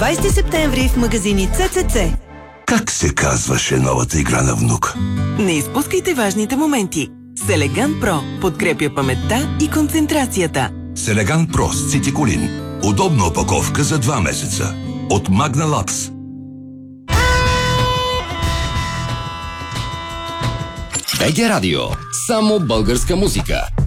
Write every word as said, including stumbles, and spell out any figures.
двайсети септември в магазини Це Це Це. Как се казваше новата игра на внук? Не изпускайте важните моменти. Селеган Про подкрепя паметта и концентрацията. Селеган Про с цитикулин. Удобна опаковка за два месеца. От Magna Labs. БГ Радио. Само българска музика.